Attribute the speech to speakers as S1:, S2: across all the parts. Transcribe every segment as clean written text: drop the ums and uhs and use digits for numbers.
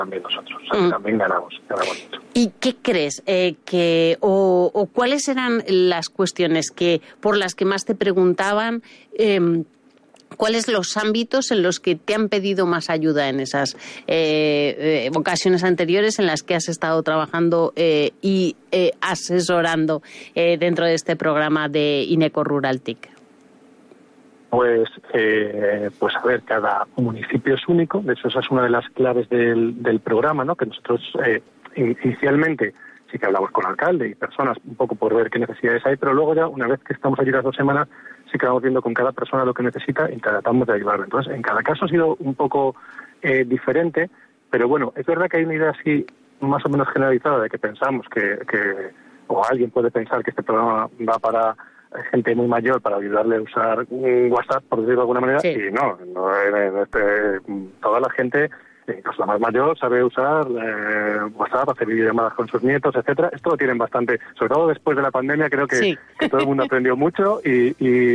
S1: también nosotros. O sea, también ganamos mucho.
S2: ¿Y qué crees o cuáles eran las cuestiones por las que más te preguntaban? ¿Cuáles los ámbitos en los que te han pedido más ayuda en esas ocasiones anteriores en las que has estado trabajando y asesorando dentro de este programa de INECO Rural TIC?
S1: Pues a ver, cada municipio es único. De hecho, esa es una de las claves del programa, ¿no? Que nosotros inicialmente sí que hablamos con el alcalde y personas un poco por ver qué necesidades hay, pero luego ya, una vez que estamos allí las 2 semanas, sí que vamos viendo con cada persona lo que necesita y tratamos de ayudarle. Entonces, en cada caso ha sido un poco diferente, pero bueno, es verdad que hay una idea así más o menos generalizada de que pensamos o alguien puede pensar que este programa va para gente muy mayor para ayudarle a usar WhatsApp, por decirlo de alguna manera, sí. Y no toda la gente, incluso la más mayor, sabe usar WhatsApp, hacer videollamadas con sus nietos, etcétera. Esto lo tienen bastante, sobre todo después de la pandemia, creo que, sí. Que todo el mundo aprendió mucho y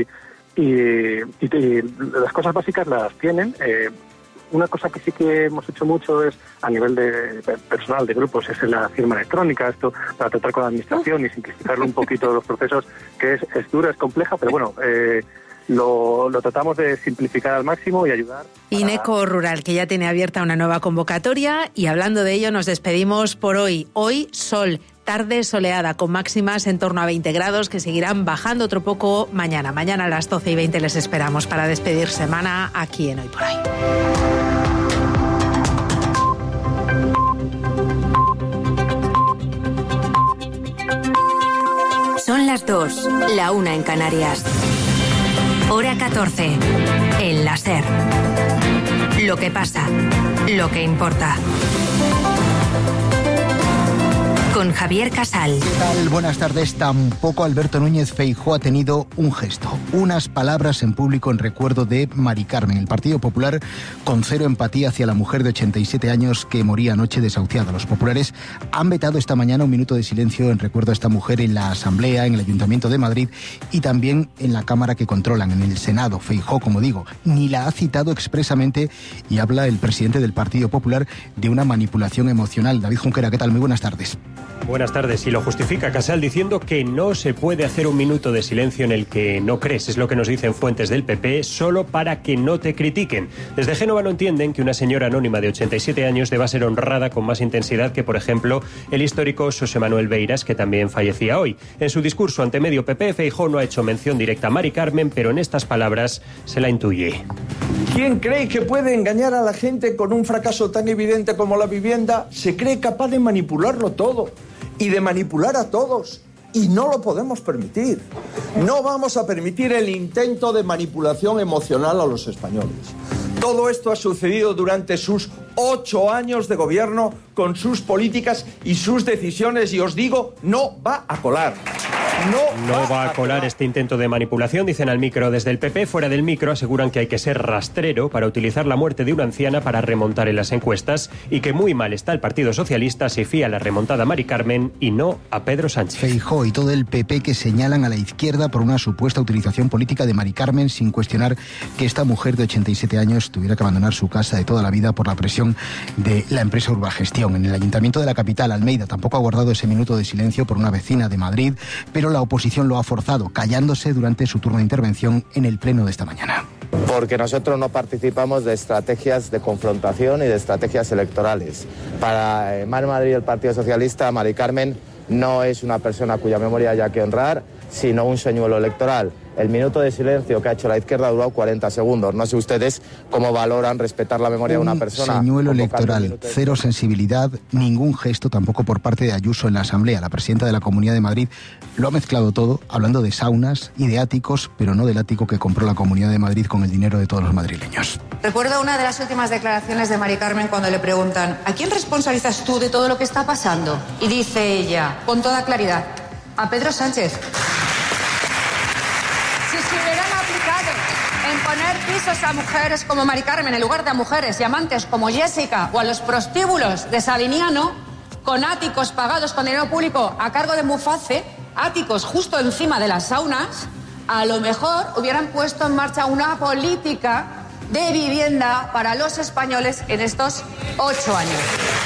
S1: las cosas básicas las tienen. Una cosa que sí que hemos hecho mucho es, a nivel de personal, de grupos, es la firma electrónica, esto para tratar con la administración y simplificarle un poquito los procesos, que es dura, es compleja, pero bueno, lo tratamos de simplificar al máximo y ayudar.
S3: INECO Rural, que ya tiene abierta una nueva convocatoria, y hablando de ello nos despedimos por hoy. Hoy sol, tarde soleada con máximas en torno a 20 grados que seguirán bajando otro poco mañana. Mañana a las 12:20 les esperamos para despedir semana aquí en Hoy por Hoy.
S4: Son las 2, la 1 en Canarias. Hora 14, en la SER. Lo que pasa, lo que importa. Con Javier Casal.
S5: ¿Qué tal? Buenas tardes. Tampoco Alberto Núñez Feijóo ha tenido un gesto, unas palabras en público en recuerdo de Mari Carmen. El Partido Popular con cero empatía hacia la mujer de 87 años que moría anoche desahuciada. Los populares han vetado esta mañana un minuto de silencio en recuerdo a esta mujer en la Asamblea, en el Ayuntamiento de Madrid y también en la Cámara que controlan, en el Senado. Feijóo, como digo, ni la ha citado expresamente y habla el presidente del Partido Popular de una manipulación emocional. David Junquera, ¿qué tal? Muy buenas tardes.
S6: Buenas tardes. Y lo justifica Casal diciendo que no se puede hacer un minuto de silencio en el que no crees. Es lo que nos dicen fuentes del PP, solo para que no te critiquen. Desde Génova no entienden que una señora anónima de 87 años deba ser honrada con más intensidad que, por ejemplo, el histórico Xosé Manuel Beiras, que también fallecía hoy. En su discurso ante medio PP, Feijóo no ha hecho mención directa a Mari Carmen, pero en estas palabras se la intuye.
S7: ¿Quién cree que puede engañar a la gente con un fracaso tan evidente como la vivienda? Se cree capaz de manipularlo todo y de manipular a todos. Y no lo podemos permitir. No vamos a permitir el intento de manipulación emocional a los españoles. Todo esto ha sucedido durante sus 8 años de gobierno, con sus políticas y sus decisiones, y os digo, no va a colar.
S6: No va a colar este intento de manipulación, dicen al micro desde el PP. Fuera del micro aseguran que hay que ser rastrero para utilizar la muerte de una anciana para remontar en las encuestas y que muy mal está el Partido Socialista si fía la remontada a Mari Carmen y no a Pedro Sánchez.
S5: Feijóo y todo el PP que señalan a la izquierda por una supuesta utilización política de Mari Carmen, sin cuestionar que esta mujer de 87 años tuviera que abandonar su casa de toda la vida por la presión de la empresa Urbagestión. En el Ayuntamiento de la capital, Almeida, tampoco ha guardado ese minuto de silencio por una vecina de Madrid, pero la oposición lo ha forzado, callándose durante su turno de intervención en el pleno de esta mañana.
S8: Porque nosotros no participamos de estrategias de confrontación y de estrategias electorales. Para Madrid y el Partido Socialista, Mari Carmen no es una persona cuya memoria haya que honrar, sino un señuelo electoral. El minuto de silencio que ha hecho la izquierda ha durado 40 segundos. No sé ustedes cómo valoran respetar la memoria de una persona.
S5: Un señuelo electoral, cero sensibilidad, ningún gesto tampoco por parte de Ayuso en la Asamblea. La presidenta de la Comunidad de Madrid lo ha mezclado todo, hablando de saunas y de áticos, pero no del ático que compró la Comunidad de Madrid con el dinero de todos los madrileños.
S9: Recuerdo una de las últimas declaraciones de Mari Carmen cuando le preguntan: ¿a quién responsabilizas tú de todo lo que está pasando? Y dice ella, con toda claridad, a Pedro Sánchez. Si se hubieran aplicado en poner pisos a mujeres como Mari Carmen en lugar de a mujeres y amantes como Jessica, o a los prostíbulos de Savignano, con áticos pagados con dinero público a cargo de Muface, áticos justo encima de las saunas, a lo mejor hubieran puesto en marcha una política de vivienda para los españoles en estos 8 años.